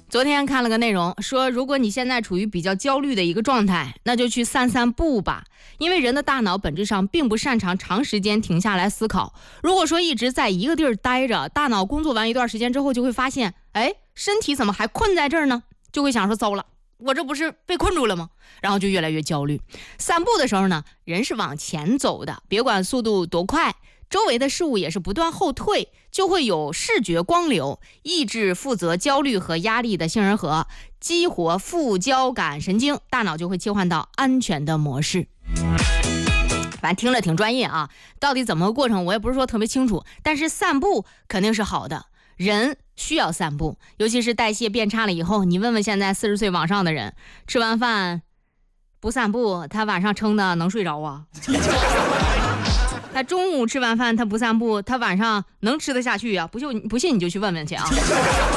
昨天看了个内容说，如果你现在处于比较焦虑的一个状态，那就去散散步吧。因为人的大脑本质上并不擅长长时间停下来思考。如果说一直在一个地儿待着，大脑工作完一段时间之后就会发现，身体怎么还困在这儿呢？就会想说，糟了，我这不是被困住了吗？然后就越来越焦虑。散步的时候呢，人是往前走的，别管速度多快，周围的事物也是不断后退，就会有视觉光流，抑制负责焦虑和压力的杏仁核，激活副交感神经，大脑就会切换到安全的模式。反正听着挺专业啊，到底怎么个过程我也不是说特别清楚，但是散步肯定是好的，人需要散步，尤其是代谢变差了以后，你问问现在40岁往上的人，吃完饭不散步，他晚上撑的能睡着啊？他中午吃完饭他不散步，他晚上能吃得下去啊？不信你就去问问去啊。